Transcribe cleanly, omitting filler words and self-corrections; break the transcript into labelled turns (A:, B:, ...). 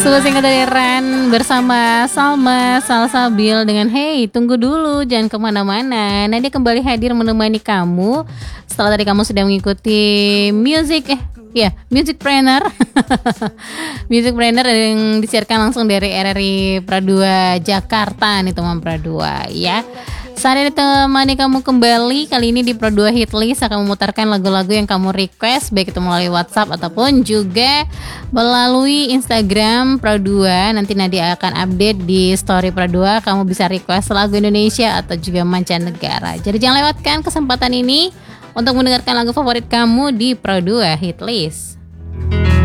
A: Sebuah singkat dari Ran bersama Salma Salsabil dengan Hey tunggu dulu jangan kemana-mana. Nadia kembali hadir menemani kamu setelah tadi kamu sudah mengikuti Music Planner Music Planner yang disiarkan langsung dari RRI Pradua Jakarta nih teman Pradua ya. Saya ditemani kamu kembali kali ini di Pro2 Hitlist akan memutarkan lagu-lagu yang kamu request baik itu melalui WhatsApp ataupun juga melalui Instagram Pro2. Nanti Nadia akan update di story Pro2. Kamu bisa request lagu Indonesia atau juga mancanegara. Jadi jangan lewatkan kesempatan ini untuk mendengarkan lagu favorit kamu di Pro2 Hitlist.